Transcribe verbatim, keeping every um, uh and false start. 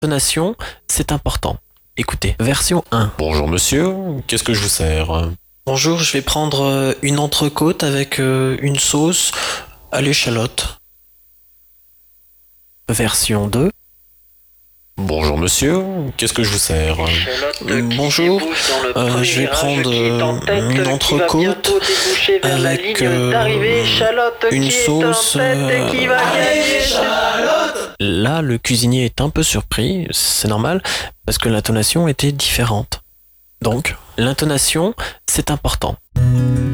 L'intonation, c'est important. Écoutez, version un. Bonjour monsieur, qu'est-ce que je vous sers? Bonjour, je vais prendre euh, une entrecôte avec euh, une sauce à l'échalote. Version deux. Bonjour monsieur, qu'est-ce que je vous sers? Euh, Bonjour, euh, je vais prendre euh, une entrecôte avec euh, une sauce. euh, Là, le cuisinier est un peu surpris, c'est normal, parce que l'intonation était différente. Donc, l'intonation, c'est important.